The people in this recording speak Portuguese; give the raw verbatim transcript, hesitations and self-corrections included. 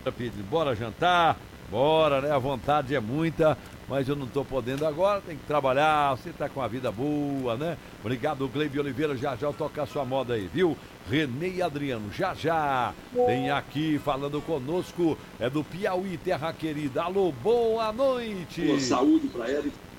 Pedro, bora jantar, bora, né? A vontade é muita, mas eu não tô podendo agora, tem que trabalhar, você tá com a vida boa, né? Obrigado, Gleibe Oliveira, já já eu tocar sua moda aí, viu? Renê e Adriano, já já, tem aqui falando conosco, é do Piauí, terra querida. Alô, boa Boa noite! saúde para ela.